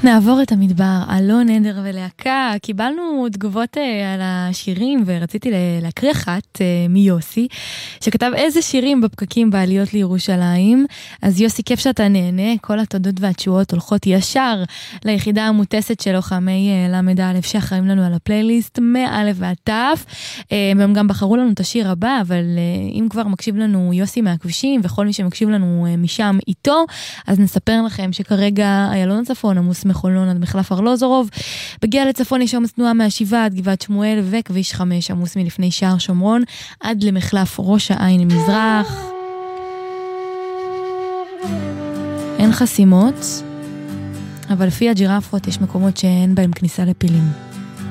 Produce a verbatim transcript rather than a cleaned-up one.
נעבור את המדבר, אלון נדר ולהקה, קיבלנו תגובות על השירים ורציתי להקריא אחת מיוסי, שכתב איזה שירים בפקקים בעליות לירושלים. אז יוסי, כיף שאתה נהנה, כל התודות והתשואות הולכות ישר ליחידה המוטסת של לוחמי למד א' שאחראים לנו על הפלייליסט מא' ועד ת', והם גם בחרו לנו את השיר הבא, אבל אם כבר מקשיב לנו יוסי מהכבישים וכל מי שמקשיב לנו משם איתו, אז נספר לכם שכרגע איילון הצפון עמוס מחולון עד מחלף ארלוזורוב, בגיע לצפון יש עומס תנועה מהשיבה עד גבעת שמואל, וכביש חמש עמוס מלפני שער שומרון עד למחלף ראש העין מזרח. אין חסימות, אבל לפי הג'ירפות יש מקומות שאין בהם כניסה לפילים.